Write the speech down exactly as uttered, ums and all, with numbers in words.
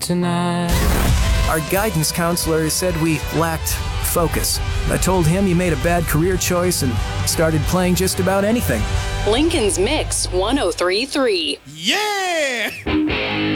tonight. Our guidance counselor said we lacked focus. I told him he made a bad career choice and started playing just about anything. Lincoln's Mix one oh three point three. Yeah!